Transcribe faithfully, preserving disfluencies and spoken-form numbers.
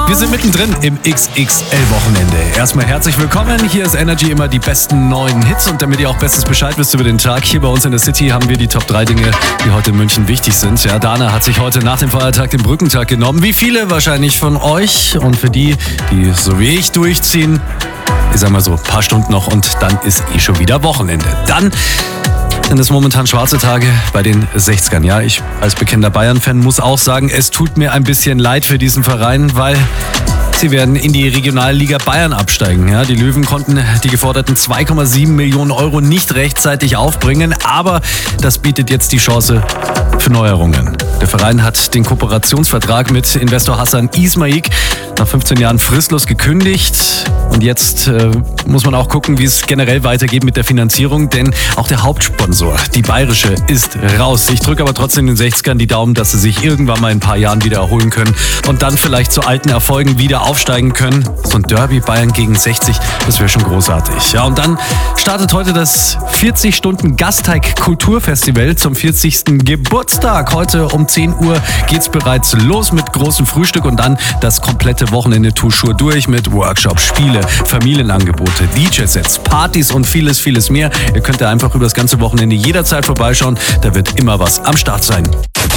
Wir sind mittendrin im X X L-Wochenende. Erstmal herzlich willkommen. Hier ist Energy, immer die besten neuen Hits. Und damit ihr auch bestes Bescheid wisst über den Tag, hier bei uns in der City haben wir die Top drei Dinge, die heute in München wichtig sind. Ja, Dana hat sich heute nach dem Feiertag den Brückentag genommen. Wie viele wahrscheinlich von euch. Und für die, die so wie ich durchziehen, ich sag mal so, ein paar Stunden noch und dann ist eh schon wieder Wochenende. Dann sind es momentan schwarze Tage bei den sechzigern. Ja, ich als bekennender Bayern-Fan muss auch sagen, es tut mir ein bisschen leid für diesen Verein, weil sie werden in die Regionalliga Bayern absteigen. Ja, die Löwen konnten die geforderten zwei Komma sieben Millionen Euro nicht rechtzeitig aufbringen, aber das bietet jetzt die Chance für Neuerungen. Der Verein hat den Kooperationsvertrag mit Investor Hassan Ismaik nach fünfzehn Jahren fristlos gekündigt. Und jetzt äh, muss man auch gucken, wie es generell weitergeht mit der Finanzierung, denn auch der Hauptsponsor, die Bayerische, ist raus. Ich drücke aber trotzdem den sechzigern die Daumen, dass sie sich irgendwann mal in ein paar Jahren wieder erholen können und dann vielleicht zu alten Erfolgen wieder aufsteigen können. So ein Derby Bayern gegen sechzig, das wäre schon großartig. Ja, und dann startet heute das vierzig Stunden Gasteig-Kulturfestival zum vierzigsten Geburtstag. Heute um zehn Uhr geht's bereits los mit großem Frühstück und dann das komplette Wochenende Tour durch mit Workshops, Spiele, Familienangebote, D J-Sets, Partys und vieles, vieles mehr. Ihr könnt da einfach über das ganze Wochenende jederzeit vorbeischauen. Da wird immer was am Start sein.